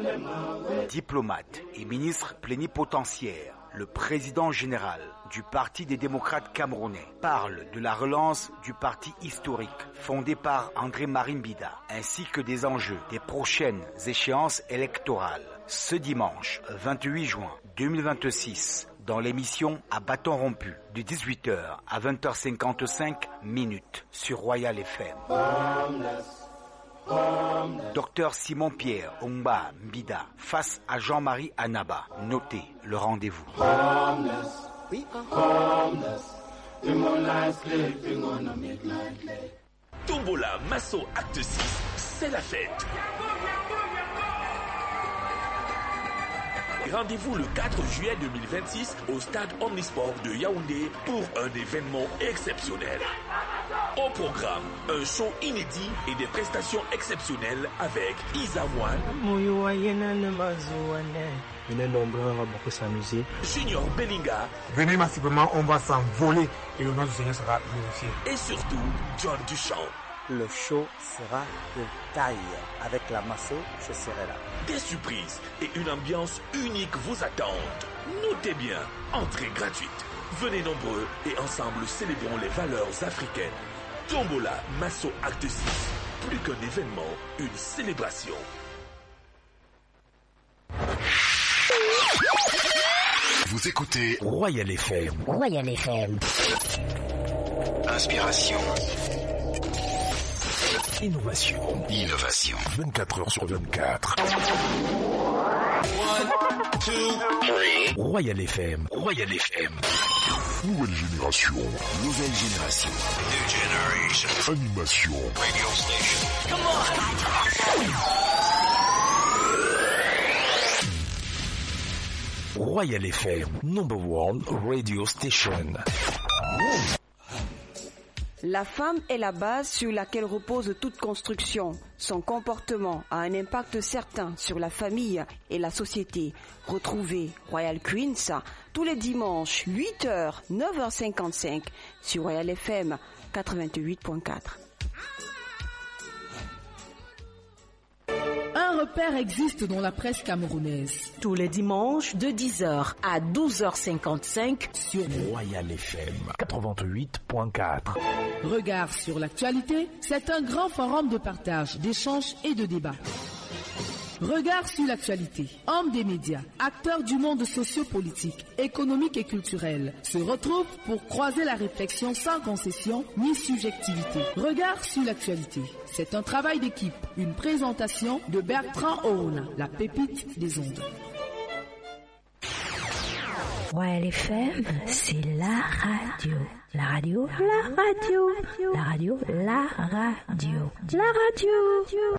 Diplomate et ministre plénipotentiaire, le président général du Parti des démocrates camerounais parle de la relance du parti historique fondé par André-Marie Mbida, ainsi que des enjeux des prochaines échéances électorales. Ce dimanche 28 juin 2026, dans l'émission À bâton rompu de 18h à 20h55 sur Royal FM. Docteur Simon-Pierre Omba Mbida face à Jean-Marie Anaba. Notez le rendez-vous. Tombola Masso Acte 6, c'est la fête. Rendez-vous le 4 juillet 2026 au stade Omnisport de Yaoundé pour un événement exceptionnel. Au programme, un show inédit et des prestations exceptionnelles avec Isa One, beaucoup s'amuser. Junior Bellinga. Venez massivement, on va s'envoler et le nom du Seigneur sera glorifié. Et surtout, John Duchamp. Le show sera de taille. Avec la Masso, je serai là. Des surprises et une ambiance unique vous attendent. Notez bien, entrée gratuite. Venez nombreux et ensemble célébrons les valeurs africaines. Tombola Masso Acte 6. Plus qu'un événement, une célébration. Vous écoutez Royal FM. Royal FM. Inspiration. Innovation. 24 heures sur 24. Royal FM. Royal FM. Nouvelle génération. New generation. Animation. Radio station. Come on. Royal FM. Number one radio station. La femme est la base sur laquelle repose toute construction. Son comportement a un impact certain sur la famille et la société. Retrouvez Royal Queens tous les dimanches 8h, 9h55 sur Royal FM 88.4. Un repère existe dans la presse camerounaise. Tous les dimanches de 10h à 12h55 sur Royal FM 88.4. Regard sur l'actualité, c'est un grand forum de partage, d'échange et de débat. Regard sur l'actualité, hommes des médias, acteurs du monde socio-politique, économique et culturel se retrouvent pour croiser la réflexion sans concession ni subjectivité. Regard sur l'actualité, c'est un travail d'équipe, une présentation de Bertrand Orona, la pépite des ondes. Royal FM, c'est la radio. La radio, la radio, la radio, la radio, la radio.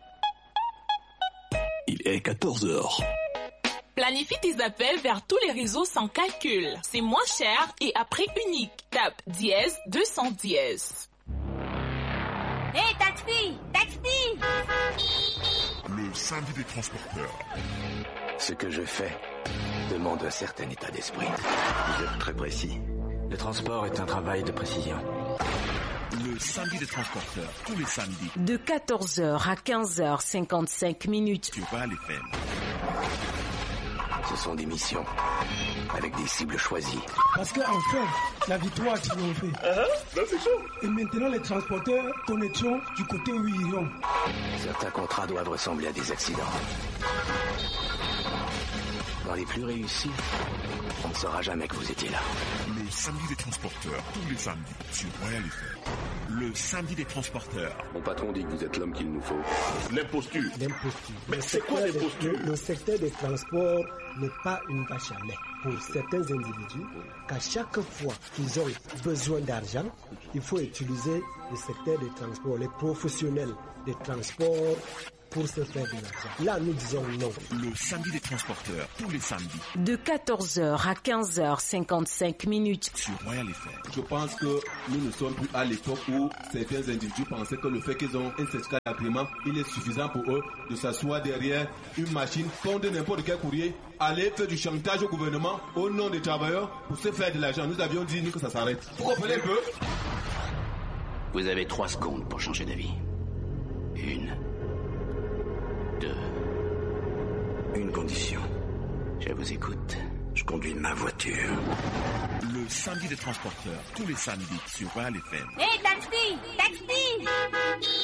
Il est 14h. Planifie tes appels vers tous les réseaux sans calcul. C'est moins cher et à prix unique. Tape dièse 200 dièse. Hey, taxi! Taxi! Le samedi des transporteurs. Ce que je fais demande un certain état d'esprit. Vous êtes très précis. Le transport est un travail de précision. Le samedi des transporteurs, tous les samedis. De 14h à 15h55 sur Royal FM. Ce sont des missions avec des cibles choisies. Parce qu'en fait, la victoire a triomphé. Là c'est chaud. Et maintenant les transporteurs connaîtront du côté où ils iront. Certains contrats doivent ressembler à des accidents. Dans les plus réussis, on ne saura jamais que vous étiez là. Le samedi des transporteurs, tous les samedis sur Royal FM. Le samedi des transporteurs. Mon patron dit que vous êtes l'homme qu'il nous faut. L'imposture. L'imposture. Mais c'est quoi l'imposture? Le secteur des transports n'est pas une vache à lait. Pour certains individus, qu'à chaque fois qu'ils ont besoin d'argent, il faut utiliser le secteur des transports, les professionnels des transports pour se faire de l'argent. Là, nous disons non. Le samedi des transporteurs, tous les samedis. De 14h à 15h55 sur Royal FM. Je pense que nous ne sommes plus à l'époque où certains individus pensaient que le fait qu'ils ont un certificat d'agrément, il est suffisant pour eux de s'asseoir derrière une machine, pondre n'importe quel courrier, aller faire du chantage au gouvernement au nom des travailleurs pour se faire de l'argent. Nous avions dit, nous, que ça s'arrête. Vous comprenez un peu? Vous avez 3 secondes pour changer d'avis. 1, 2, Une condition. Je vous écoute. Je conduis ma voiture. Le samedi des transporteurs, tous les samedis sur Royal FM. Hé, taxi! Taxi!